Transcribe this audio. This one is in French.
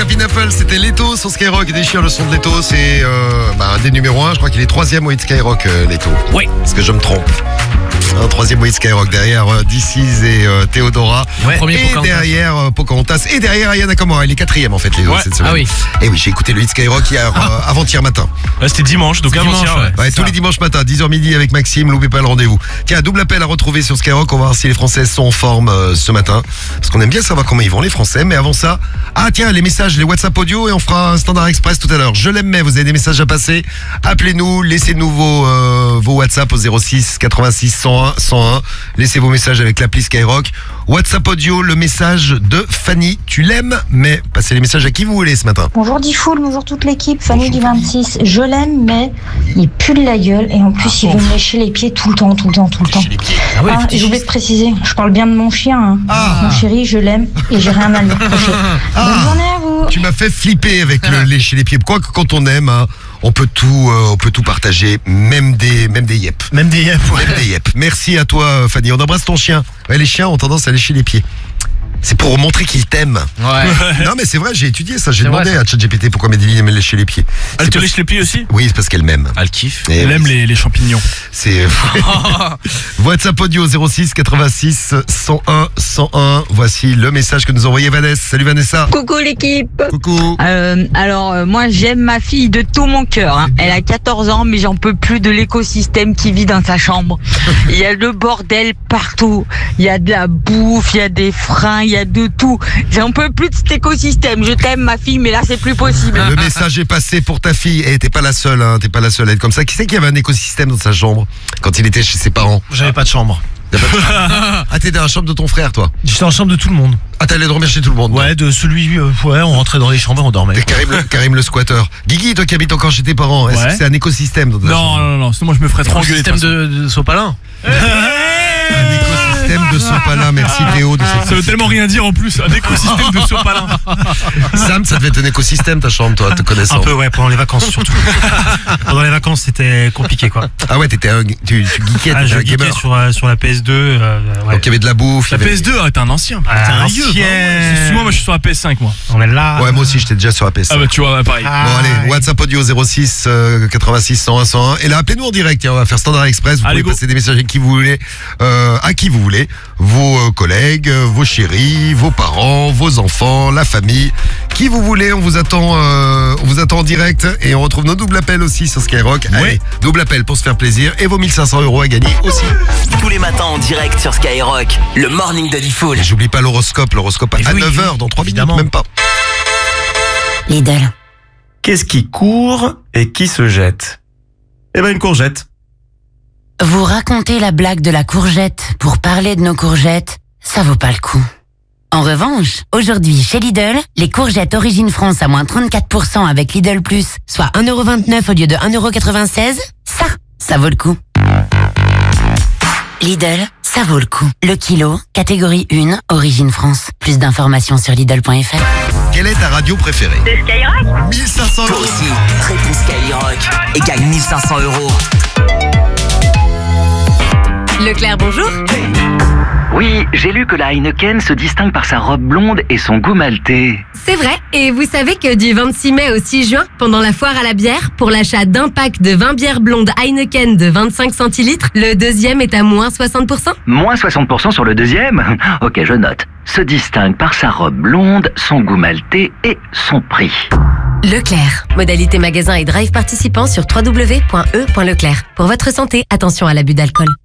Captain Apple, c'était Leto sur Skyrock. Il déchire le son de Leto, c'est un des numéros 1. Je crois qu'il est 3e au hit Skyrock, Leto. Oui. Est-ce que je me trompe? Un 3e au hit Skyrock derrière DC's et Theodora. Ouais. Premier Et Pocahontas. derrière Pocahontas. Et derrière Aya Nakamura. Il est 4e en fait, les deux cette semaine. Ah oui. Et oui, j'ai écouté le hit Skyrock hier, avant-hier matin. Là, c'était dimanche, donc avant-hier. Ouais, tous les dimanches matin, 10h midi avec Maxime, loupez pas le rendez-vous. Tiens, double appel à retrouver sur Skyrock, on va voir si les Français sont en forme ce matin. Parce qu'on aime bien savoir comment ils vont les Français, mais avant ça, les messages, les WhatsApp audio et on fera un standard express tout à l'heure. Je l'aime, mais vous avez des messages à passer, appelez-nous, laissez-nous vos WhatsApp au 06 86 101 101. Laissez vos messages avec l'appli Skyrock. WhatsApp audio, le message de Fanny, tu l'aimes, mais passez les messages à qui vous voulez ce matin. Bonjour Diffoul, bonjour toute l'équipe, Fanny du 26. Je l'aime, mais il pue de la gueule et en plus il veut me lécher les pieds tout le temps. Ah ouais, J'ai oublié de préciser, je parle bien de mon chien. Mon chéri, je l'aime et j'ai rien à lui reprocher. Bonne journée à vous. Tu m'as fait flipper avec le lécher les pieds. Quoique quand on aime, on peut tout partager, même des yep. Même des yep, ouais. Même des yep. Merci à toi Fanny. On embrasse ton chien. Ouais, les chiens ont tendance à lécher les pieds. C'est pour montrer qu'ils t'aiment. Ouais. Non mais c'est vrai, j'ai étudié ça. J'ai C'est demandé vrai, ça. à ChatGPT pourquoi Medellin aimait lécher les pieds. Elle C'est te parce- lèche les pieds aussi? Oui, c'est parce qu'elle m'aime. Elle kiffe. Eh Elle oui, aime c'est- les champignons. C'est WhatsApp audio 06 86 101 101. Voici le message que nous a envoyé Vanessa. Salut Vanessa. Coucou l'équipe. Coucou. Moi j'aime ma fille de tout mon cœur. Elle a 14 ans mais j'en peux plus de l'écosystème qui vit dans sa chambre. Il y a le bordel partout. Il y a de la bouffe, il y a des freins, il y a de tout. J'en peux plus de cet écosystème. Je t'aime ma fille mais là c'est plus possible. Le message est passé pour ta fille. Et t'es pas la seule, t'es pas la seule à être comme ça. Qui c'est qui avait un écosystème dans sa chambre quand il était chez ses parents? J'avais pas de chambre. Ah, t'étais dans la chambre de ton frère, toi? J'étais dans la chambre de tout le monde. Ah, t'allais dormir chez tout le monde? Ouais, de celui, on rentrait dans les chambres et on dormait. T'es Karim le squatter. Guigui, toi qui habites encore chez tes parents, est-ce Ouais. que c'est un écosystème dans ta chambre? Non, sinon moi je me ferais trop engueuler. Système de sopalin. Un écosystème de sopalin. Merci Théo de cette Ça veut tellement rien dire en plus, un écosystème de sopalin. Sam, ça devait être un écosystème ta chambre, toi, te connaissant. Un peu, ouais, pendant les vacances surtout. Pendant les vacances, c'était compliqué, quoi. Ah ouais, tu geekais, Ah, t'étais je un geekais gamer. sur la PS2. Ouais. Donc il y avait de la bouffe. La il y avait- PS2, t'es un ancien. Ah, T'es un ancien. vieux. Moi je suis sur la PS5 moi. On est là. Ouais, moi aussi, j'étais déjà sur la PS. Ah bah tu vois, pareil. Ah, Bon allez, ouais. WhatsApp audio 06 86 101 101. Et là, appelez-nous en direct. Tiens, on va faire standard express. Vous Allez, pouvez go. passer des messages à qui vous voulez, vos collègues, vos chéris, vos parents, vos enfants, la famille, qui vous voulez. On vous attend en direct et on retrouve nos doubles appels aussi sur Skyrock. Allez, double appel pour se faire plaisir et vos 1500 € à gagner aussi. Tous les matins en direct sur Skyrock, le morning de Diffoul. Et j'oublie pas l'horoscope à oui, 9h dans 3 minutes, évidemment. même pas. Lidl. Qu'est-ce qui court et qui se jette? Eh ben une courgette. Vous racontez la blague de la courgette pour parler de nos courgettes, ça vaut pas le coup. En revanche, aujourd'hui chez Lidl, les courgettes Origine France à moins 34% avec Lidl Plus, soit 1,29€ au lieu de 1,96€, ça vaut le coup. Lidl, ça vaut le coup. Le kilo, catégorie 1, Origine France. Plus d'informations sur Lidl.fr. Quelle est ta radio préférée? De Skyrock. 1500 Toi €. aussi, réponds Skyrock et gagne 1500 €. Leclerc, bonjour. Oui, j'ai lu que la Heineken se distingue par sa robe blonde et son goût maltais. C'est vrai. Et vous savez que du 26 mai au 6 juin, pendant la foire à la bière, pour l'achat d'un pack de 20 bières blondes Heineken de 25 centilitres, le deuxième est à moins 60%. Moins 60% sur le deuxième. Ok, je note. Se distingue par sa robe blonde, son goût maltais et son prix. Leclerc. Modalité magasin et drive participant sur www.e.leclerc. Pour votre santé, attention à l'abus d'alcool.